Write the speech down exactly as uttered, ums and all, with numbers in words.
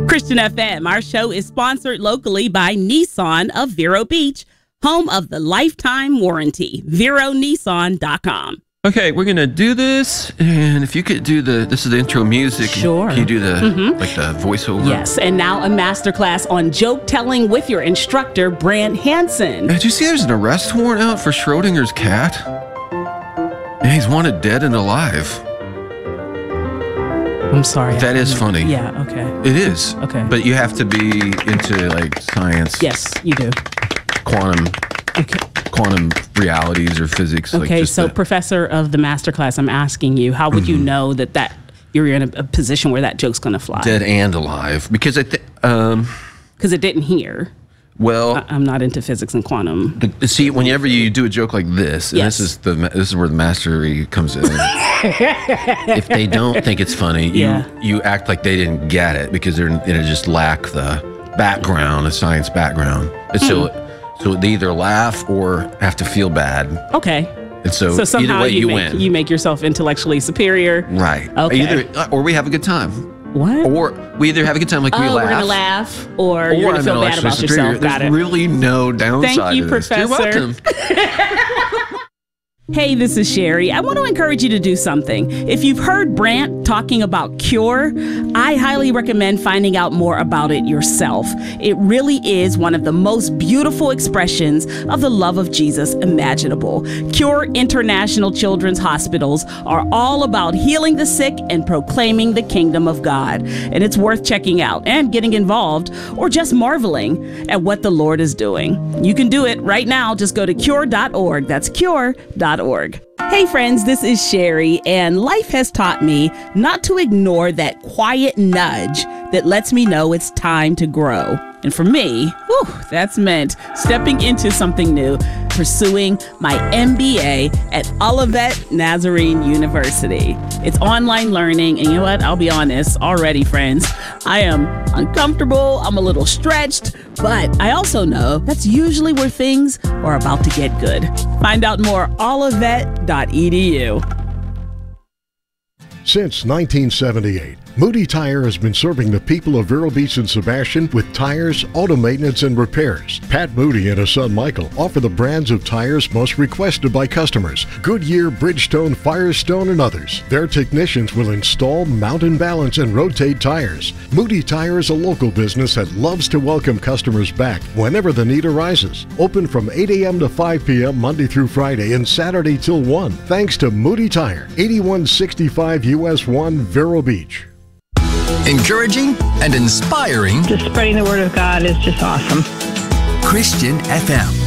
Christian F M, our show is sponsored locally by Nissan of Vero Beach, home of the lifetime warranty. Vero Nissan dot com. Okay, we're gonna do this, and if you could do the, this is the intro music. Sure. Can you do the, mm-hmm. like the voiceover? Yes, and now a masterclass on joke telling with your instructor, Brant Hansen. Did you see there's an arrest warrant out for Schrodinger's cat? Yeah, he's wanted dead and alive. I'm sorry. That is funny. Yeah, okay. It is. Okay. But you have to be into like science. Yes, you do. Quantum. Okay. Quantum realities or physics. Okay, like just so the, professor of the masterclass, I'm asking you, how would mm-hmm. you know that, that you're in a, a position where that joke's going to fly? Dead and alive. Because I think... Um, because it didn't hear. Well... I, I'm not into physics and quantum. The, see, whenever you do a joke like this, and yes. this is the this is where the mastery comes in. If they don't think it's funny, you, yeah. you act like they didn't get it because they're they just lack the background, the science background. And so... Hmm. So they either laugh or have to feel bad. Okay. And so, so somehow either way, you, you make, win. You make yourself intellectually superior. Right. Okay. Either, or we have a good time. What? Or we either have a good time, like oh, we laugh. we're going to laugh, or, or you're going to feel bad about superior. yourself. Got There's it. really no downside Thank you, to this. Professor. You're welcome. Hey, this is Sherry. I want to encourage you to do something. If you've heard Brant talking about Cure, I highly recommend finding out more about it yourself. It really is one of the most beautiful expressions of the love of Jesus imaginable. Cure International Children's Hospitals are all about healing the sick and proclaiming the kingdom of God. And it's worth checking out and getting involved, or just marveling at what the Lord is doing. You can do it right now. Just go to cure dot org. That's cure dot org. Hey friends, this is Sherry, and life has taught me not to ignore that quiet nudge that lets me know it's time to grow. And for me, whew, that's meant stepping into something new, pursuing my M B A at Olivet Nazarene University. It's online learning, and you know what? I'll be honest, already, friends, I am uncomfortable, I'm a little stretched, but I also know that's usually where things are about to get good. Find out more, olivet dot e d u. Since nineteen seventy-eight, Moody Tire has been serving the people of Vero Beach and Sebastian with tires, auto maintenance, and repairs. Pat Moody and his son Michael offer the brands of tires most requested by customers: Goodyear, Bridgestone, Firestone, and others. Their technicians will install, mount and balance, and rotate tires. Moody Tire is a local business that loves to welcome customers back whenever the need arises. Open from eight a.m. to five p.m. Monday through Friday and Saturday till one. Thanks to Moody Tire, eighty-one sixty-five U S one, Vero Beach. Encouraging and inspiring. Just spreading the word of God is just awesome. Christian F M.